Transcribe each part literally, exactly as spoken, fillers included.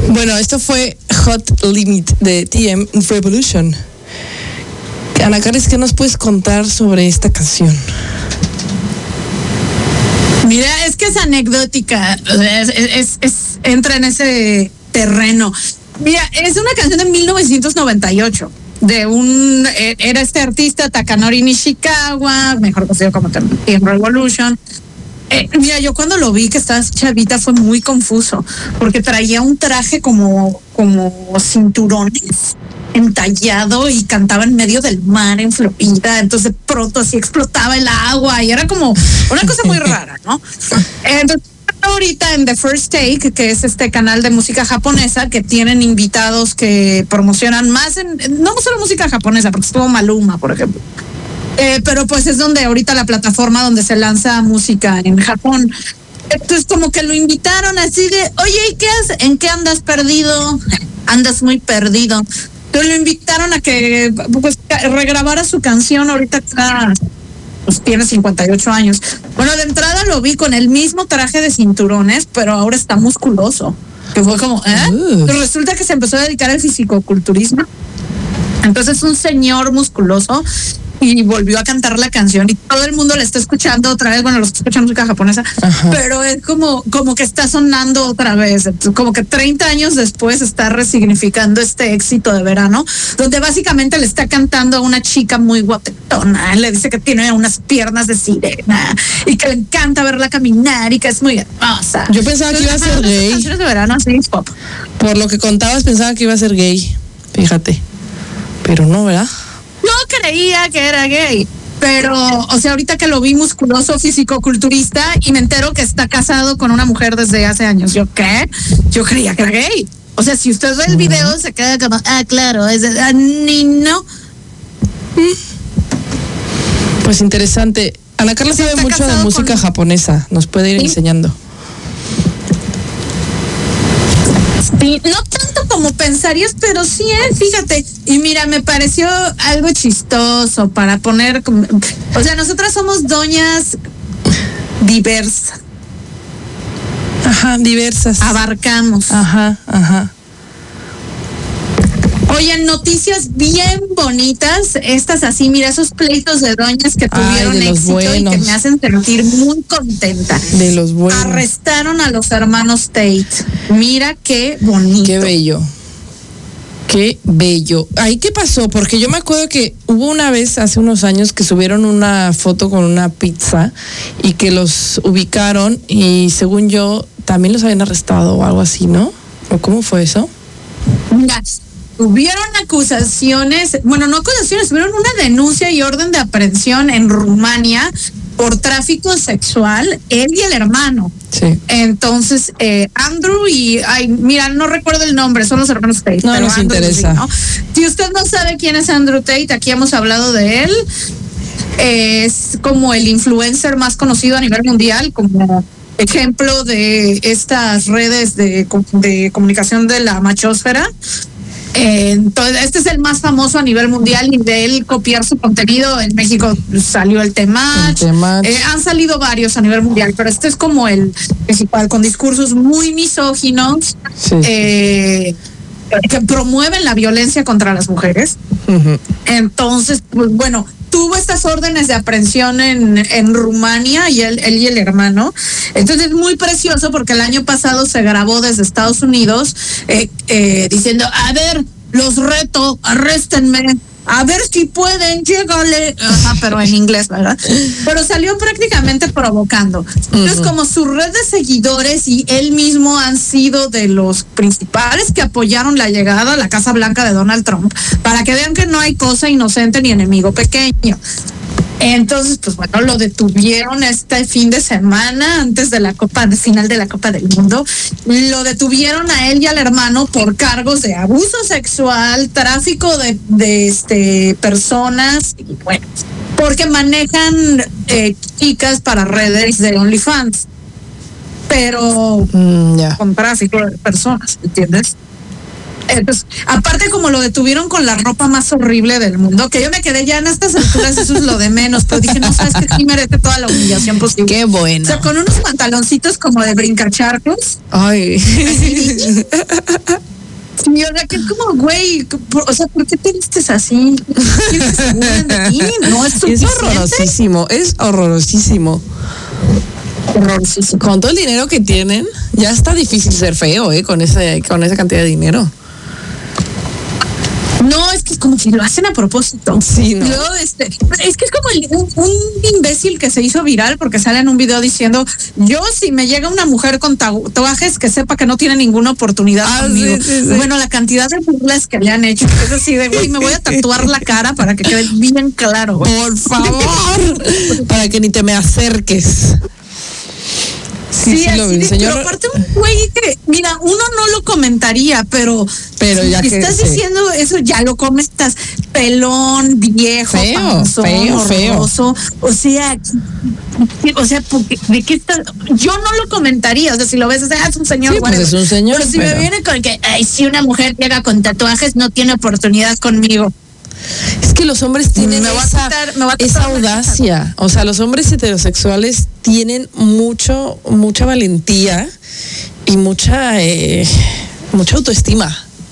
Bueno, esto fue Hot Limit de T M Revolution. Ana Carles, ¿qué nos puedes contar sobre esta canción? Mira, es que es anecdótica, es, es, es, entra en ese terreno. Mira, es una canción de mil novecientos noventa y ocho, de un, era este artista Takanori Nishikawa, mejor conocido como T M Revolution. Eh, mira, yo cuando lo vi que estaba chavita fue muy confuso, porque traía un traje como, como cinturones entallado y cantaba en medio del mar en Florida, entonces de pronto así explotaba el agua y era como una cosa muy rara, ¿no? Entonces ahorita en The First Take, que es este canal de música japonesa, que tienen invitados que promocionan más, en, no solo música japonesa, porque estuvo Maluma, por ejemplo. Eh, pero pues es donde ahorita la plataforma donde se lanza música en Japón. Entonces como que lo invitaron así de, oye, ¿y qué haces? ¿En qué andas perdido? Andas muy perdido. Entonces lo invitaron a que pues regrabara su canción. Ahorita está, pues tiene cincuenta y ocho años. Bueno, de entrada lo vi con el mismo traje de cinturones, pero ahora está musculoso. Que fue como, ¿eh? Uh. Pues resulta que se empezó a dedicar al fisicoculturismo. Entonces un señor musculoso y volvió a cantar la canción y todo el mundo la está escuchando otra vez. Bueno, los que escuchan música japonesa, ajá, pero es como, como que está sonando otra vez. Como que treinta años después está resignificando este éxito de verano, donde básicamente le está cantando a una chica muy guapetona. Le dice que tiene unas piernas de sirena y que le encanta verla caminar y que es muy hermosa. Yo pensaba que iba a ser gay. Canciones de verano así, pop. Por lo que contabas, pensaba que iba a ser gay. Fíjate. Pero no, ¿verdad? Yo creía que era gay, pero, o sea, ahorita que lo vi musculoso, fisicoculturista, y me entero que está casado con una mujer desde hace años. ¿Yo qué? Yo creía que era gay. O sea, si usted ve el video, uh-huh, se queda como, ah, claro, es de, ah, ni no. Pues interesante. Ana Carla sabe mucho de música con... japonesa. Nos puede ir, ¿sí?, enseñando. Sí, no tanto como pensarías, pero sí, eh, fíjate. Y mira, me pareció algo chistoso para poner, o sea, nosotras somos doñas diversas. Ajá, diversas. Abarcamos. Ajá, ajá. Oye, noticias bien bonitas, estas así, mira, esos pleitos de doñas que tuvieron Ay, éxito buenos. Y que me hacen sentir muy contenta. De los buenos. Arrestaron a los hermanos Tate. Mira qué bonito. Qué bello. Qué bello. Ay, ¿qué pasó? Porque yo me acuerdo que hubo una vez hace unos años que subieron una foto con una pizza y que los ubicaron y según yo también los habían arrestado o algo así, ¿no? ¿O cómo fue eso? Mira, tuvieron acusaciones, bueno, no acusaciones, tuvieron una denuncia y orden de aprehensión en Rumania por tráfico sexual, él y el hermano. Sí. Entonces, eh, Andrew y, ay, mira, no recuerdo el nombre, son los hermanos Tate. No nos Andrew, interesa. ¿no? Si usted no sabe quién es Andrew Tate, aquí hemos hablado de él. Es como el influencer más conocido a nivel mundial, como ejemplo de estas redes de, de comunicación de la machosfera. Eh, entonces, este es el más famoso a nivel mundial y de él copiar su contenido. En México salió el Temach. Eh, han salido varios a nivel mundial, pero este es como el principal, con discursos muy misóginos, sí, eh, que promueven la violencia contra las mujeres. Uh-huh. Entonces, pues bueno, tuvo estas órdenes de aprehensión en, en Rumania y él, él y el hermano. Entonces es muy precioso porque el año pasado se grabó desde Estados Unidos eh, eh, diciendo, a ver, los reto, arréstenme, a ver si pueden, llégale. Ajá, pero en inglés, ¿verdad? Pero salió prácticamente provocando. Entonces, uh-huh, como su red de seguidores y él mismo han sido de los principales que apoyaron la llegada a la Casa Blanca de Donald Trump, para que vean que no hay cosa inocente ni enemigo pequeño. Entonces, pues bueno, lo detuvieron este fin de semana antes de la Copa, de final de la Copa del Mundo. Lo detuvieron a él y al hermano por cargos de abuso sexual, tráfico de, de este personas, y bueno, porque manejan eh, chicas para redes de OnlyFans, pero mm, yeah. con tráfico de personas, ¿entiendes? Eh, pues, aparte como lo detuvieron con la ropa más horrible del mundo, que yo me quedé ya en estas alturas, eso es lo de menos, pero dije, no, sabes que sí merece toda la humillación posible. Qué bueno. O sea, con unos pantaloncitos como de brincacharcos. Ay. Sí, o sea, que es como, güey, o sea, ¿por qué te vistes así? ¿Quieres que se burlen de ti? No, es Es suficiente. horrorosísimo, es horrorosísimo. Horrorosísimo. Con todo el dinero que tienen, ya está difícil ser feo, ¿eh? Con esa, con esa cantidad de dinero. No, es que es como si lo hacen a propósito. Sí, ¿no? Luego, este, es que es como el- un, un imbécil que se hizo viral porque sale en un video diciendo, yo si me llega una mujer con tatuajes que sepa que no tiene ninguna oportunidad Ah, conmigo. sí, sí, sí. Bueno, la cantidad de burlas que le han hecho es así de, güey, me voy a tatuar la cara para que quede bien claro, güey. Por favor, para que ni te me acerques. Sí, sí, lo así vi, de- señor. pero aparte un güey que, mira, uno no lo comentaría, pero, Pero si ya que estás sí. diciendo eso, ya lo comentas. Pelón, viejo, Feo, panzón, feo, feo. horroroso. O sea, o sea, porque, ¿de qué estás? Yo no lo comentaría. O sea, si lo ves, ah, es un señor. Sí, pues whatever. es un señor, Pero si pero- me viene con que, ay, si una mujer llega con tatuajes, no tiene oportunidad conmigo. Es que los hombres tienen Me va a esa, quitar- me va a esa quitar una audacia. O sea, los hombres heterosexuales tienen mucho, mucha valentía y mucha, eh, mucha autoestima.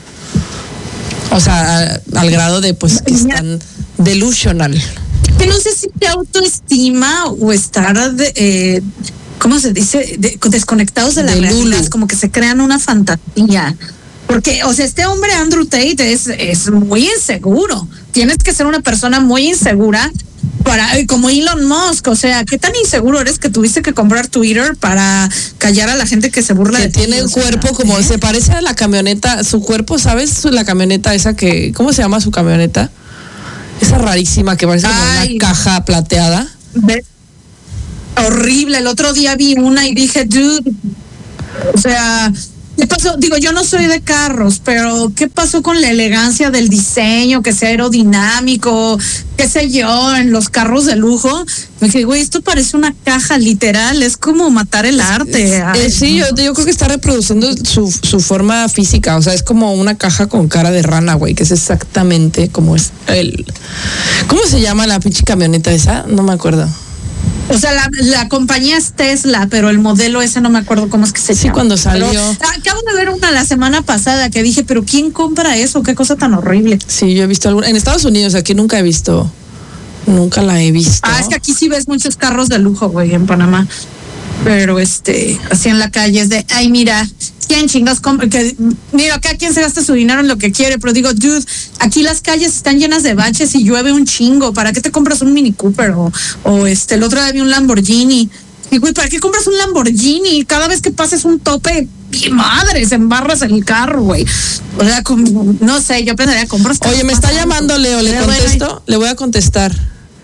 O sea, a- al grado de pues que están delusional. Que no sé si te autoestima o estar de, eh, ¿cómo se dice? De- desconectados de la De realidad, Lulu. como que se crean una fantasía. Porque, o sea, este hombre Andrew Tate es, es muy inseguro. Tienes que ser una persona muy insegura para, como Elon Musk. O sea, ¿qué tan inseguro eres que tuviste que comprar Twitter para callar a la gente que se burla Que de ti? tiene O un sea, cuerpo como, ¿eh? se parece a la camioneta, su cuerpo, ¿sabes? Su- La camioneta esa que, ¿cómo se llama su camioneta? Esa rarísima que parece como Ay. una caja plateada. Ve- horrible. El otro día vi una y dije, dude, o sea, ¿qué pasó? Digo, yo no soy de carros, pero ¿qué pasó con la elegancia del diseño, que sea aerodinámico, qué sé yo, en los carros de lujo? Me dije, güey, esto parece una caja literal, es como matar el arte. Eh, Ay, sí, yo, yo creo que está reproduciendo su, su forma física, o sea, es como una caja con cara de rana, güey, que es exactamente como es el... ¿Cómo se llama la pinche camioneta esa? No me acuerdo. O sea, la, la compañía es Tesla, pero el modelo ese no me acuerdo cómo es que se Sí, llama. cuando salió. Pero, acabo de ver una la semana pasada que dije, pero ¿quién compra eso? Qué cosa tan horrible. Sí, yo he visto alguna... En Estados Unidos, aquí nunca he visto... Nunca la he visto. Ah, es que aquí sí ves muchos carros de lujo, güey, en Panamá. Pero este, así en la calle es de, ay, mira, ¿quién chingados compra? Que, mira, acá quien se gasta su dinero en lo que quiere, pero digo, dude, aquí las calles están llenas de baches y llueve un chingo. ¿Para qué te compras un Mini Cooper? O, o este, el otro día vi un Lamborghini. Y, güey, ¿para qué compras un Lamborghini? Cada vez que pases un tope, ¡y madre! Se embarras el carro, güey. O sea, como, no sé, yo pensaría comprar. Oye, me está llamando Leo, ¿le Pero bueno, contesto? Le voy a contestar.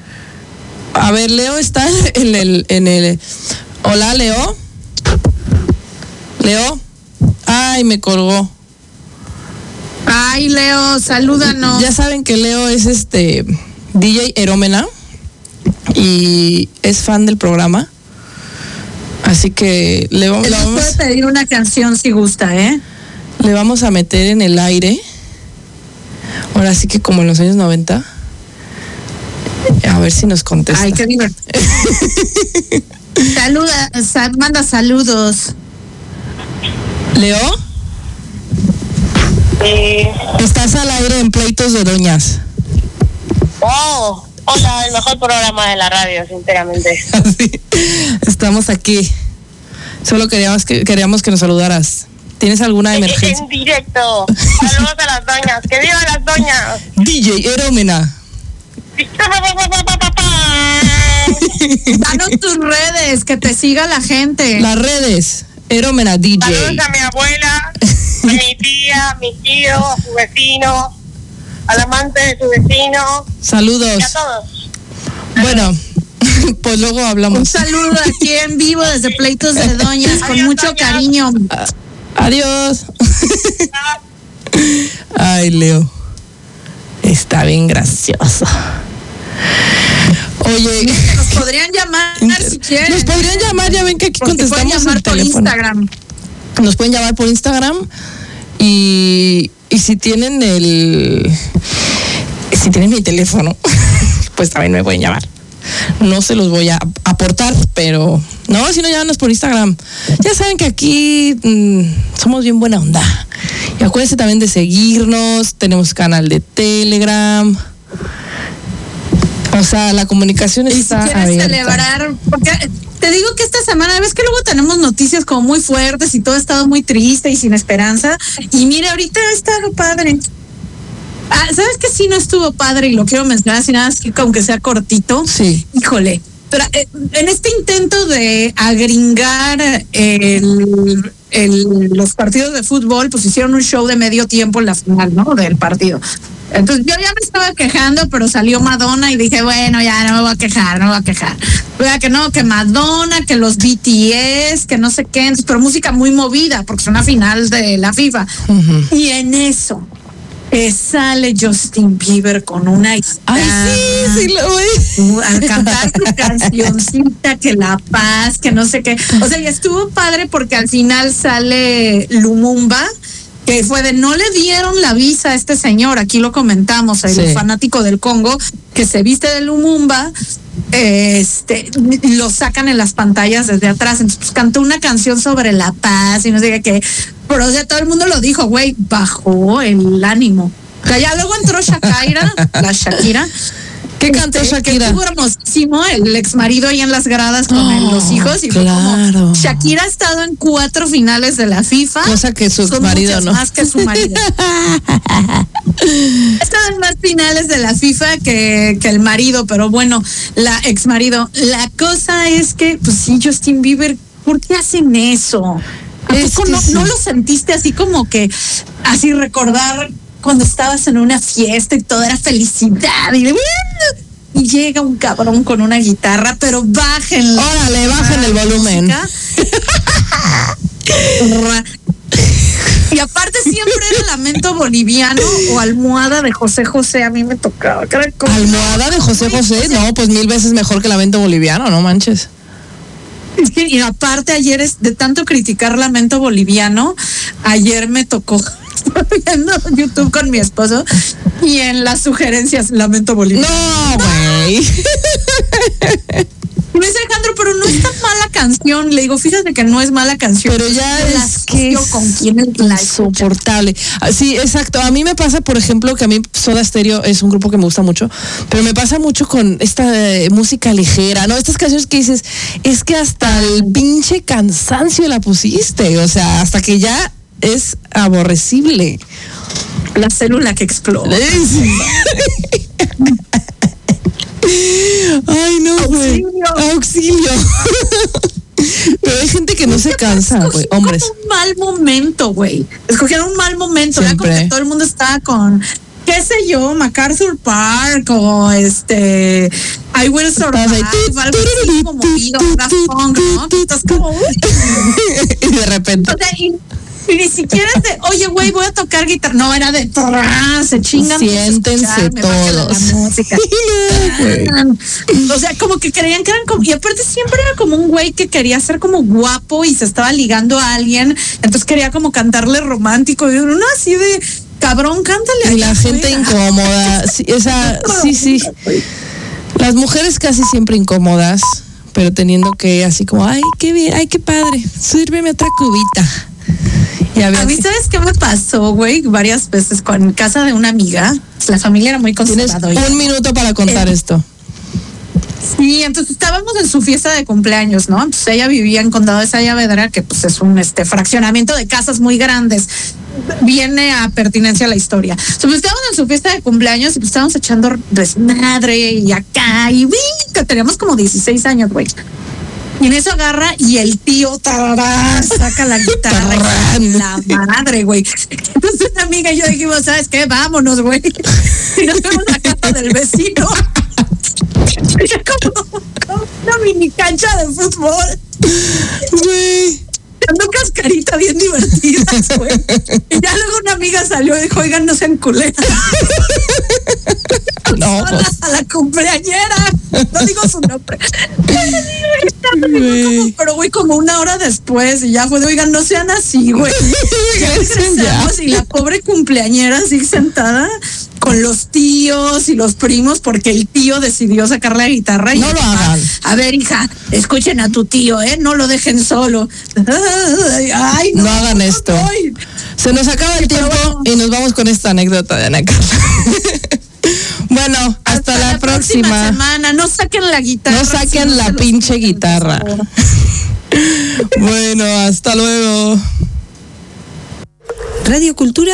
A ver, Leo está en el... En el Hola, Leo. Leo. Ay, me colgó. Ay, Leo, salúdanos. Ya saben que Leo es este D J Erómena y es fan del programa. Así que le vamos, Él le nos vamos, puede pedir una canción si gusta, ¿eh? le vamos a meter en el aire. Ahora sí que como en los años noventa. A ver si nos contesta. Ay, qué divertido. Saluda, sa- manda saludos. Leo, Sí. estás al aire en Pleitos de Doñas. Oh, hola, el mejor programa de la radio, sinceramente. Así, estamos aquí. Solo queríamos que, queríamos que nos saludaras. ¿Tienes alguna emergencia? En directo. Saludos a las doñas. ¡Que viva las doñas! D J Erómena. Danos tus redes, que te siga la gente. Las redes, Erómena D J. Saludos a mi abuela, a mi tía, a mi tío, a su vecino, al amante de su vecino Saludos. y a todos. Bueno, pues luego Un hablamos. saludo aquí en vivo desde Pleitos de Doñas, con Adiós, mucho doñas. cariño. Adiós. Ay, Leo. Está bien gracioso. Oye, Nos podrían llamar si quieren. nos podrían llamar, ya ven que aquí Porque pueden contestamos llamar el por teléfono. Instagram. Nos pueden llamar por Instagram y y si tienen el, si tienen mi teléfono, pues también me pueden llamar. No se los voy a aportar, pero no, si no, llámanos por Instagram. Ya saben que aquí mmm, somos bien buena onda. Y acuérdense también de seguirnos, tenemos canal de Telegram. O sea, la comunicación está y si quieres abierta. Celebrar, porque te digo que esta semana, ves que luego tenemos noticias como muy fuertes y todo ha estado muy triste y sin esperanza. Y mire, ahorita ha estado padre. Ah, ¿sabes qué sí no estuvo padre? Y lo quiero mencionar así nada más que aunque sea cortito. Sí. Híjole. Pero, eh, en este intento de agringar el, el, los partidos de fútbol, pues hicieron un show de medio tiempo en la final, ¿no? Del partido. Entonces yo ya me estaba quejando, pero salió Madonna y dije, bueno, ya no me voy a quejar, no me voy a quejar. Oiga, que no, que Madonna, que los B T S, que no sé qué, pero música muy movida, porque es una final de la FIFA. Uh-huh. Y en eso eh, sale Justin Bieber con una guitarra. Ay, sí, sí lo vi. Al cantar su cancioncita, que La Paz, que no sé qué. O sea, y estuvo padre porque al final sale Lumumba, que fue de no le dieron la visa a este señor, aquí lo comentamos, el sí. fanático del Congo, que se viste de Lumumba, este, lo sacan en las pantallas desde atrás, entonces pues, cantó una canción sobre la paz y no sé qué, pero o sea, todo el mundo lo dijo, güey, bajó el ánimo. O sea, ya luego entró Shakira, la Shakira. ¿Qué cantó este, Shakira? Que estuvo hermosísimo, el ex marido ahí en las gradas con oh, los hijos. Y claro. fue como, Shakira ha estado en cuatro finales de la FIFA. Cosa que su ex marido no. Más que su marido. Ha estado en más finales de la FIFA que, que el marido, pero bueno, la ex marido. La cosa es que, pues sí, Justin Bieber, ¿por qué hacen eso? ¿A es poco no, sí. no lo sentiste así como que, así recordar cuando estabas en una fiesta y todo era felicidad y, y llega un cabrón con una guitarra, pero bájenla. Órale, bajen el volumen. Y aparte siempre era Lamento Boliviano o Almohada de José José, a mí me tocaba. ¿Almohada de José José? No, pues mil veces mejor que Lamento Boliviano, no manches. Y aparte ayer, es de tanto criticar Lamento Boliviano, ayer me tocó viendo YouTube con mi esposo y en las sugerencias Lamento Boliviano. No, güey. Me dice Alejandro, pero no es tan mala canción. Le digo, fíjate que no es mala canción. Pero ya es la que es con quién es la insoportable. Sí, exacto. A mí me pasa, por ejemplo, que a mí Soda Stereo es un grupo que me gusta mucho, pero me pasa mucho con esta eh, música ligera, ¿no? Estas canciones que dices, es que hasta el pinche cansancio la pusiste, o sea, hasta que ya es aborrecible. La célula que explota. Sí. Ay, no, güey. Auxilio. Auxilio. Pero hay gente que no se cansa, güey. Hombres. Un mal momento, güey. Escogieron un mal momento. Ya como que todo el mundo estaba con, qué sé yo, MacArthur Park o este I Will Survive, algo así como movido, Daft Punk, ¿no? Estás como y de repente. O sea, y, y ni siquiera es de, oye, güey, voy a tocar guitarra. No, era de, se chingan. Siéntense todos. La música. O sea, como que creían que eran como, y aparte siempre era como un güey que quería ser como guapo y se estaba ligando a alguien, entonces quería como cantarle romántico y uno así de, cabrón, cántale. Y la gente incómoda. Sí, esa, sí, sí. Las mujeres casi siempre incómodas, pero teniendo que así como, ay, qué bien, ay, qué padre, sírveme otra cubita. Y a, a mí, ¿sabes qué me pasó, güey? Varias veces con casa de una amiga. La familia era muy conservadora. Tienes un minuto para contar eh, esto. Sí, entonces estábamos en su fiesta de cumpleaños, ¿no? Entonces ella vivía en Condado de Sayavedra, que pues es un este fraccionamiento de casas muy grandes. Viene a pertinencia a la historia. Entonces, pues, estábamos en su fiesta de cumpleaños y pues estábamos echando desmadre y acá y ¡uy! Que teníamos como dieciséis años, güey. Y en eso agarra y el tío tarará, saca la guitarra y la madre, güey. Entonces una amiga y yo dijimos, ¿sabes qué? Vámonos, güey. Y nos fuimos a la casa del vecino. Era como, como una mini cancha de fútbol. Güey. Dando cascarita bien divertidas, güey. Y ya luego una amiga salió y dijo, oigan, no sean culeras. No. A la cumpleañera. No digo su nombre. Como, pero güey, como una hora después y ya fue de, oigan, no sean así, güey. Ya regresen empezamos y la pobre cumpleañera así sentada con los tíos y los primos porque el tío decidió sacar la guitarra y no lo hagan. A ver, hija, escuchen a tu tío, ¿eh? No lo dejen solo. Ay, no, no hagan esto. Ay. Se nos acaba el tiempo bueno. Y nos vamos con esta anécdota de Ana Carla. Bueno, hasta, hasta la, la próxima. próxima semana. No saquen la guitarra. No saquen la pinche guitarra. Bueno, hasta luego. Radio Kultura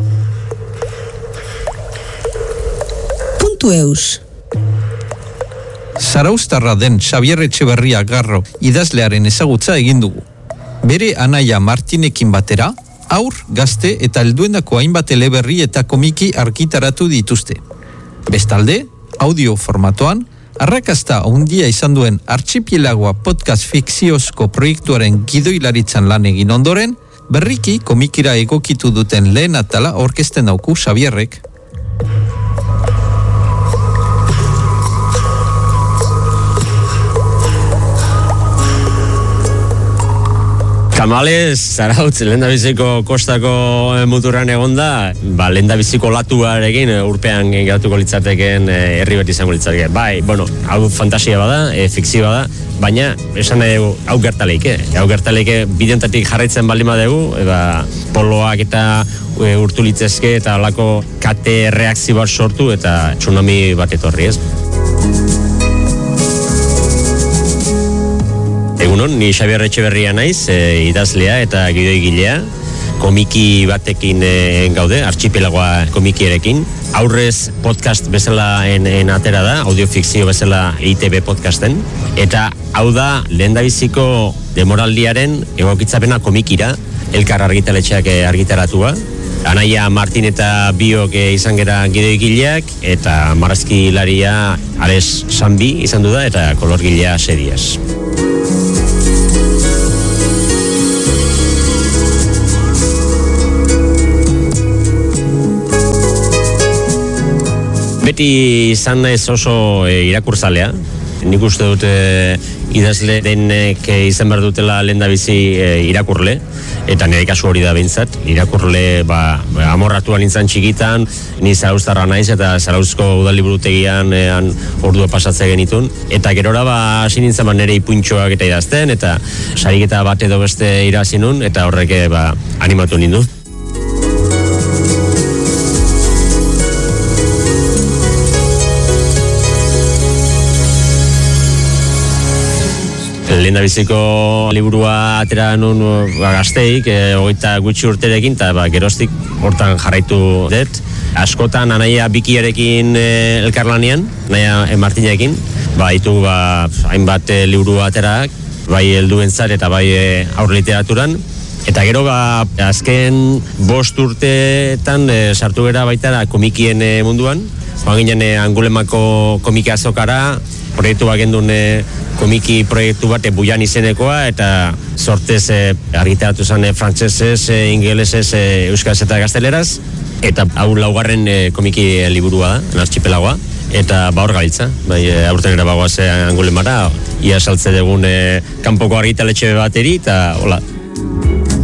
puntu eus Zarauztarra den Xabier Etxeberria Garro idazlearen ezagutza egin dugu. Bere anaia Martinekin batera, haur, gazte eta helduendako hainbat eleberri eta komiki argitaratu dituzte. Bestalde, audio formatoan, arrakasta handia izan duen Archipielagoa podcast fikziozko proiektuaren gidoilaritzan lan egin ondoren, berriki komikira egokitu duten lehen atala orkesten dauku Xabierrek. Tamalez, Zarautz, lehendabiziko kostako muturran egonda, ba, lehendabiziko latuarekin urpean geratuko litzateken herri bat izango litzateke. Bai, bueno, hau fantasia bada, e, fikzio bada, baina esan nahi dugu, hau gertaleike. Hau gertaleike bidentatik jarraitzen baldin badugu, eba, poloak eta e, urtu litzezke eta alako kate reakzio bat sortu eta tsunami bat etorri, ez? Egunon, ni Xabier Etxeberria naiz, e, idazlea eta gidoigilea, komiki batekin e, gaude, Archipielagoa komikierekin. Aurrez podcast bezala en, en atera da, audiofikzio bezala I T B podcasten, eta hau da lehendabiziko demoraldiaren egokitzapena komikira, elkar argitaletxeak argitaratua. Anaia Martin eta biok izan gera gidoigileak, eta marrazkilaria Ares Sanbi izan du da, eta kolorgilea Sedias. Beti izan naiz oso e, irakurzalea. Nik uste dut e, idazle denek e, izan behar dutela lehendabizi e, irakurle, eta nire kasu hori da behintzat. Irakurle ba, amorratuan nintzen txikitan, ni Zarauztarra naiz eta Zarauzko udaliburutegian e, ordua pasatze genitun. Eta gerora ba, hasi nintzen ba, nire ipuntxoak eta idazten, eta sariketa bat edo beste irazi nun, eta horrek ba, animatu nindu. Lehendabiziko liburua atera nun ba, gazteik, e, hogeita gutxi urterekin, eta ba, geroztik hortan jarraitu dut. Askotan anaia bikiarekin e, elkarlanian, anaia e, Martinekin, ba, ditu ba, hainbat e, liburua aterak, bai helduentzat eta bai e, aur literaturan. Eta gero ba, azken bost urteetan e, sartu gera baita komikien e, munduan. Joan ginen e, Angulemako komiki azokara, proiektu bagendun e, komiki proiektu bat e, Buian izenekoa, eta sortez e, argitaratu zen e, frantsesez, e, ingelesez, e, euskaraz eta gazteleraz, eta hau laugarren e, komiki e, liburua da, Archipielagoa, eta ba hor gabiltza, bai, e, aurten gara bagoaz e, Angulemara, ia saltze dugun e, kanpoko argitaletxe bateri, eta hola.